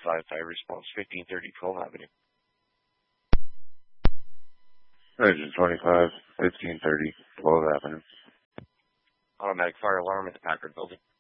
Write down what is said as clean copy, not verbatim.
response, 1530 12th Avenue. Engine 25, 1530, 12th Avenue. Automatic fire alarm at the Packard building.